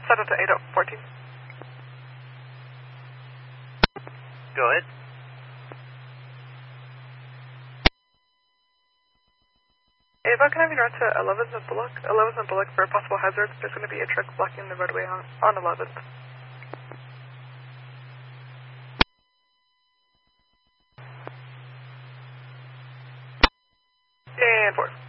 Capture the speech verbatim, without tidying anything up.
Settle to eight oh fourteen. Go ahead. Ava, can I have you north to eleventh and Bullock? eleventh and Bullock for a possible hazard. There's going to be a truck blocking the roadway on, on eleventh. And four.